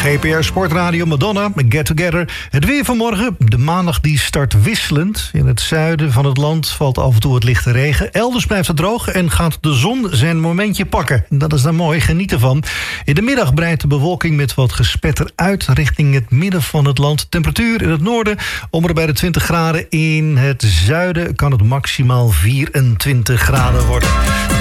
GPR Sportradio, Madonna, Get Together. Het weer van morgen, de maandag die start wisselend. In het zuiden van het land valt af en toe wat lichte regen. Elders blijft het droog en gaat de zon zijn momentje pakken. Dat is dan mooi, geniet ervan. In de middag breidt de bewolking met wat gespetter uit richting het midden van het land. Temperatuur in het noorden om bij de 20 graden. In het zuiden kan het maximaal 24 graden worden.